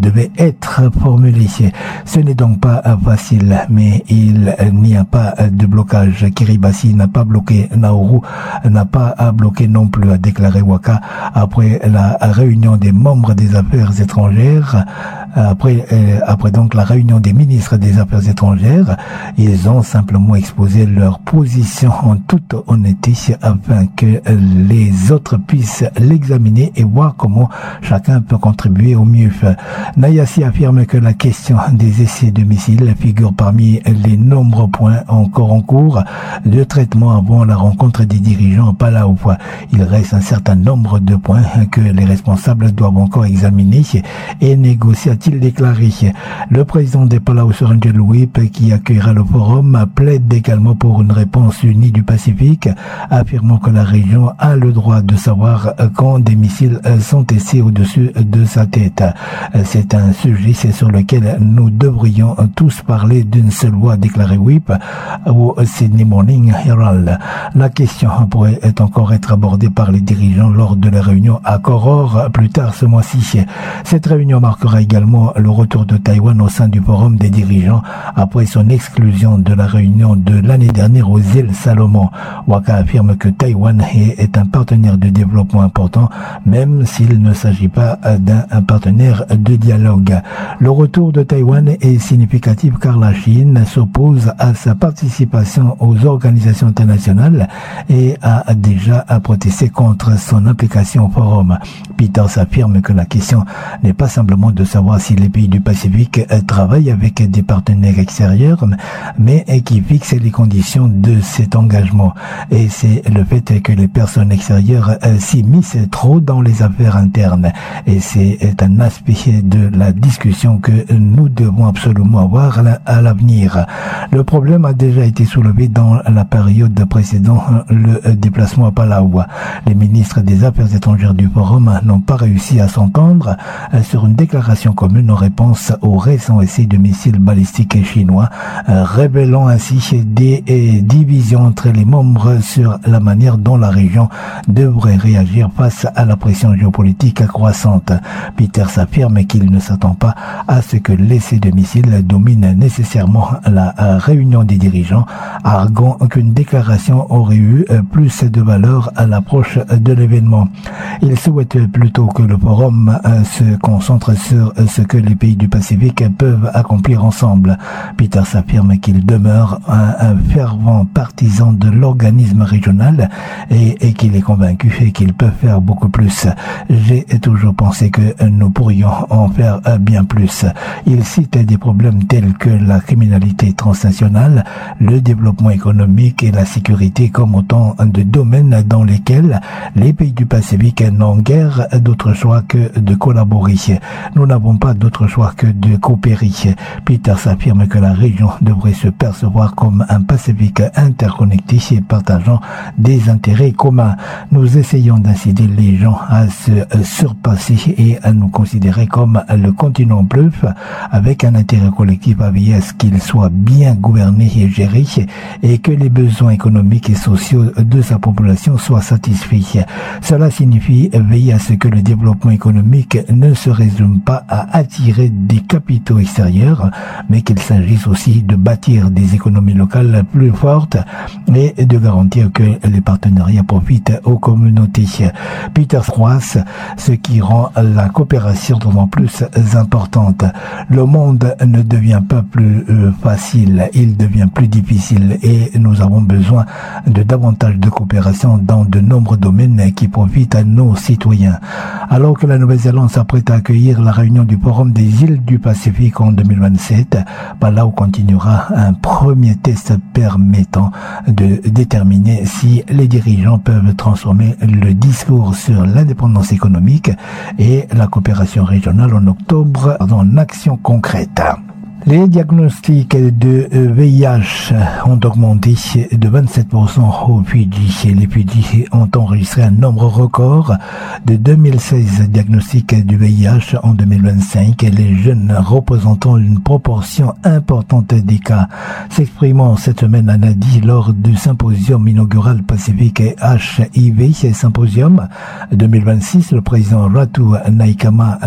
devait être formulé. Ce n'est donc pas facile, mais il n'y a pas de blocage. Kiribati n'a pas bloqué Nauru, n'a pas bloqué non plus, a déclaré Waka après la réunion des membres des affaires étrangères. Après donc la réunion des ministres des Affaires étrangères, ils ont simplement exposé leur position en toute honnêteté afin que les autres puissent l'examiner et voir comment chacun peut contribuer au mieux. Nayasi affirme que la question des essais de missiles figure parmi les nombreux points encore en cours de traitement avant la rencontre des dirigeants à Palau. Il reste un certain nombre de points que les responsables doivent encore examiner et négocier, a-t-il déclaré. Le président des Palau, Soranjel Wip, qui accueillera le forum, plaide également pour une réponse unie du Pacifique, affirmant que la région a le droit de savoir quand des missiles sont essayés au-dessus de sa tête. C'est un sujet sur lequel nous devrions tous parler d'une seule voix, déclaré Wip au Sydney Morning Herald. La question pourrait encore être abordée par les dirigeants lors de la réunion à Koror plus tard ce mois-ci. Cette réunion marquera également le retour de Taïwan au sein du forum des dirigeants après son exclusion de la réunion de l'année dernière aux îles Salomon. Waka affirme que Taïwan est un partenaire de développement important, même s'il ne s'agit pas d'un partenaire de dialogue. Le retour de Taïwan est significatif car la Chine s'oppose à sa participation aux organisations internationales et a déjà protesté contre son implication au forum. Peters affirme que la question n'est pas simplement de savoir si les pays du Pacifique travaillent avec des partenaires extérieurs, mais qui fixent les conditions de cet engagement. Et c'est le fait que les personnes extérieures s'immiscent trop dans les affaires internes. Et c'est un aspect de la discussion que nous devons absolument avoir à l'avenir. Le problème a déjà été soulevé dans la période précédant le déplacement à Palau. Les ministres des Affaires étrangères du Forum n'ont pas réussi à s'entendre sur une déclaration commune en réponse aux récents essais de missiles balistiques chinois, révélant ainsi des divisions entre les membres sur la manière dont la région devrait réagir face à la pression géopolitique croissante. Peters affirme qu'il ne s'attend pas à ce que l'essai de missiles domine nécessairement la réunion des dirigeants, arguant qu'une déclaration aurait eu plus de valeur à l'approche de l'événement. Il souhaite plutôt que le forum se concentre sur ce que les pays du Pacifique peuvent accomplir ensemble. Peters affirme qu'il demeure un fervent partisan de l'organisme régional et qu'il est convaincu qu'il peut faire beaucoup plus. J'ai toujours pensé que nous pourrions en faire bien plus. Il cite des problèmes tels que la criminalité transnationale, le développement économique et la sécurité comme autant de domaines dans lesquels les pays du Pacifique n'ont guère d'autre choix que de collaborer. Nous n'avons pas d'autre choix que de coopérer. Peters affirme que la région devrait se percevoir comme un Pacifique interconnecté et partageant des intérêts communs. Nous essayons d'inciter les gens à se surpasser et à nous considérer comme le continent bluff avec un intérêt collectif à veiller à ce qu'il soit bien gouverné et géré et que les besoins économiques et sociaux de sa population soient satisfaits. Cela signifie veiller à ce que le développement économique ne se résume pas à attirer des capitaux extérieurs, mais qu'il s'agisse aussi de bâtir des économies locales plus fortes et de garantir que les partenariats profitent aux communautés. Peters croise ce qui rend la coopération d'autant plus importante. Le monde ne devient pas plus facile, il devient plus difficile et nous avons besoin de davantage de coopération dans de nombreux domaines qui profitent à nos citoyens. Alors que la Nouvelle-Zélande s'apprête à accueillir la réunion du Forum des îles du Pacifique en 2027, Palau continuera un premier test permettant de déterminer si les dirigeants peuvent transformer le discours sur l'indépendance économique et la coopération régionale en octobre en action concrète. Les diagnostics de VIH ont augmenté de 27% au Fidji. Les Fidji ont enregistré un nombre record de 2016 diagnostics du VIH en 2025, les jeunes représentant une proportion importante des cas. S'exprimant cette semaine à Nadi lors du symposium inaugural Pacifique HIV Symposium 2026, le président Ratu Naikama